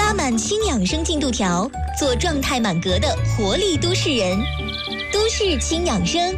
插满氢养生进度条，做状态满格的活力都市人。都市氢养生。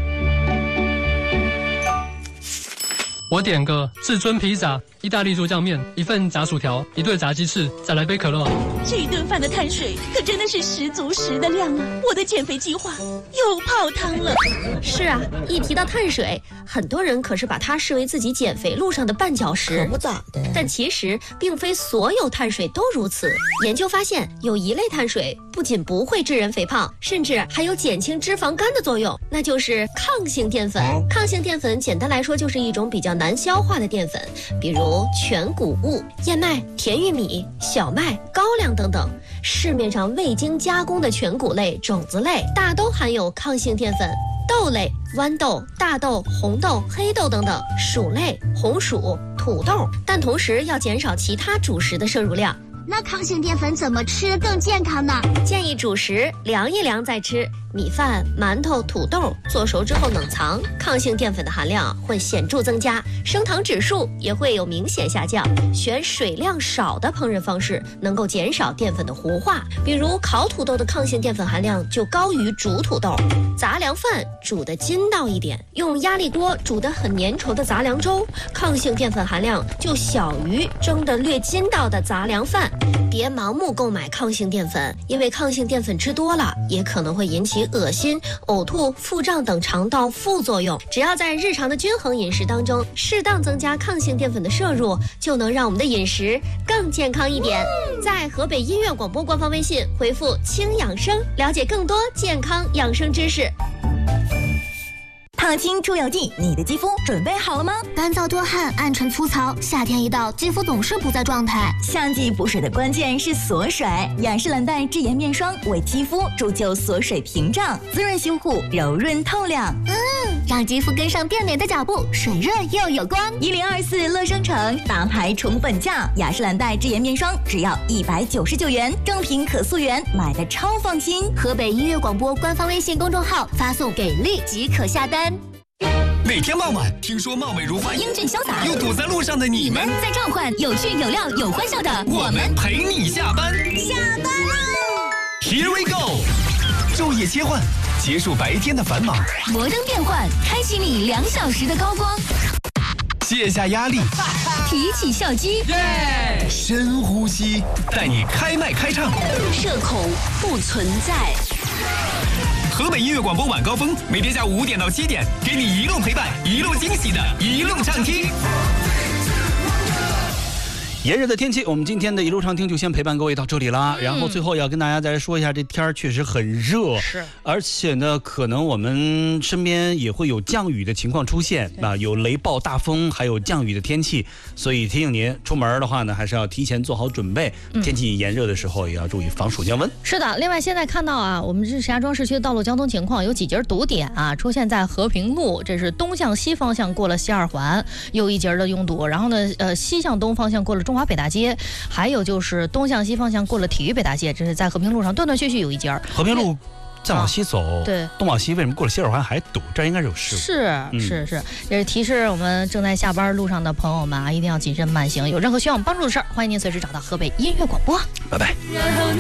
我点个至尊披萨、意大利猪酱面、一份炸薯条、一对炸鸡翅，再来杯可乐。 这一顿饭的碳水可真的是10足10的量啊！我的减肥计划又泡汤了。 是啊，一提到碳水，很多人可是把它视为自己减肥路上的绊脚石。 可不咋的。 但其实并非所有碳水都如此。研究发现，有一类碳水不仅不会致人肥胖，甚至还有减轻脂肪肝的作用，那就是抗性淀粉。抗性淀粉简单来说就是一种比较难消化的淀粉，比如全谷物、燕麦、甜玉米、小麦、高粱等等。市面上未经加工的全谷类、种子类大都含有抗性淀粉。豆类、豌豆、大豆、红豆、黑豆等等，薯类、红薯、土豆，但同时要减少其他主食的摄入量。 那抗性淀粉怎么吃更健康呢？ 建议主食凉一凉再吃。米饭、馒头、土豆做熟之后冷藏，抗性淀粉的含量会显著增加，升糖指数也会有明显下降。选水量少的烹饪方式，能够减少淀粉的糊化。比如烤土豆的抗性淀粉含量就高于煮土豆。杂粮饭煮得筋道一点，用压力锅煮得很粘稠的杂粮粥，抗性淀粉含量就小于蒸得略筋道的杂粮饭。别盲目购买抗性淀粉，因为抗性淀粉吃多了，也可能会引起恶心、呕吐、腹胀等肠道副作用。只要在日常的均衡饮食当中，适当增加抗性淀粉的摄入，就能让我们的饮食更健康一点。在河北音乐广播官方微信回复“轻养生”，了解更多健康养生知识。 烫青出油剂，你的肌肤准备好了吗？ 干燥多汗、暗沉粗糙，夏天一到，肌肤总是不在状态。 夏季补水的关键是锁水，雅诗兰黛智妍面霜为肌肤铸就锁水屏障，滋润修护，柔润透亮。 让肌肤跟上变美的脚步，水润又有光。 1024乐生城大牌宠本价，雅诗兰黛智妍面霜只要199元，正品可溯源，买的超放心。 河北音乐广播官方微信公众号发送给力即可下单。 每天傍晚，听说貌美如花、 英俊潇洒又堵在路上的你们， 在召唤有趣有料有欢笑的我们陪你下班。 下班喽 Here we go， 昼夜切换，结束白天的繁忙， 摩登变换，开启你2小时的高光， 卸下压力， 提起笑肌， 深呼吸，带你开麦开唱， 社恐不存在。 河北音乐广播晚高峰，每天下午5点到7点，给你一路陪伴，一路惊喜的一路畅听。 炎热的天气，我们今天的一路畅听就先陪伴各位到这里啦。然后最后要跟大家再说一下，这天儿确实很热， 是， 而且呢，可能我们身边也会有降雨的情况出现啊，有雷暴、大风，还有降雨的天气，所以提醒您出门的话呢，还是要提前做好准备。天气炎热的时候，也要注意防暑降温。 是的，另外现在看到啊，我们这石家庄市区的道路交通情况有几节堵点啊，出现在和平路，这是东向西方向过了西二环有一节的拥堵，然后呢，西向东方向过了中华北大街，还有就是东向西方向过了体育北大街，这是在和平路上断断续续有一节。 和平路再往西走， 对， 东往西为什么过了西二环还堵？这应该是有事故。 是，也是提示我们正在下班路上的朋友们啊，一定要谨慎慢行。有任何需要我们帮助的事儿，欢迎您随时找到河北音乐广播。 拜拜。 然后